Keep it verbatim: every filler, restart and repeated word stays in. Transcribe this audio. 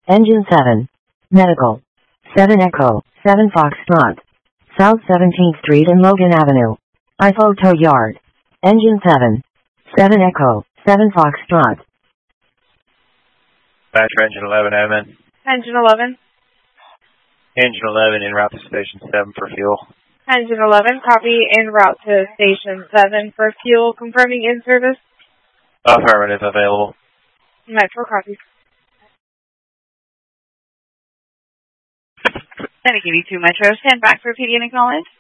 Engine seven. Medical. seven Echo, seven Foxtrot. South seventeenth Street and Logan Avenue. I F O Tow Yard. Engine seven. seven Echo, seven Foxtrot. Dispatcher Engine eleven, admin. Engine eleven. Engine eleven en route to Station seven for fuel. Engine eleven, copy, en route to Station seven for fuel, confirming in service. Affirmative, available. Metro, copy. Then give you two Metro, stand back for P D and acknowledge.